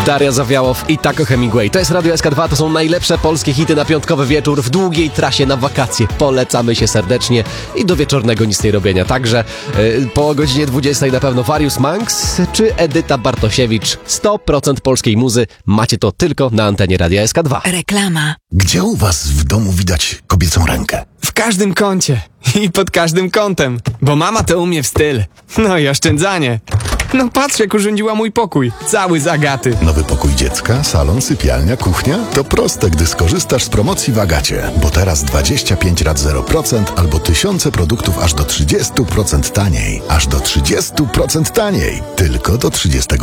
Daria Zawiałow i Taco Hemingway. To jest Radio SK2, to są najlepsze polskie hity na piątkowy wieczór w długiej trasie na wakacje. Polecamy się serdecznie i do wieczornego nic nie robienia. Także po godzinie 20 na pewno Various Monks czy Edyta Bartosiewicz. 100% polskiej muzy. Macie to tylko na antenie Radia SK2. Reklama. Gdzie u was w domu widać kobiecą rękę? W każdym kącie i pod każdym kątem, bo mama to umie w styl. No i oszczędzanie. No patrz, jak urządziła mój pokój. Cały z Agaty. Nowy pokój dziecka, salon, sypialnia, kuchnia? To proste, gdy skorzystasz z promocji w Agacie. Bo teraz 25 rat 0% albo tysiące produktów aż do 30% taniej. Aż do 30% taniej. Tylko do 30